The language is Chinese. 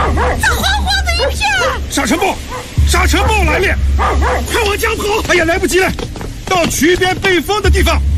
这黄黄的一片。 沙尘暴，沙尘暴来了！ 快往江跑！ 哎呀，来不及了，到渠边被封的地方。